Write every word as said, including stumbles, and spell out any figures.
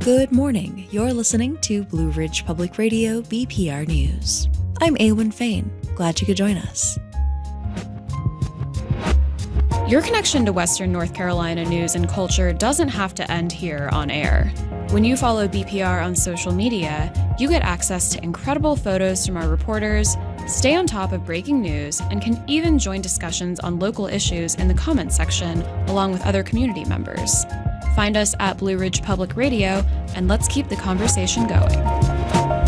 Good morning. You're listening to Blue Ridge Public Radio B P R News. I'm Awen Fain. Glad you could join us. Your connection to Western North Carolina news and culture doesn't have to end here on air. When you follow B P R on social media, you get access to incredible photos from our reporters, stay on top of breaking news, and can even join discussions on local issues in the comments section along with other community members. Find us at Blue Ridge Public Radio, and let's keep the conversation going.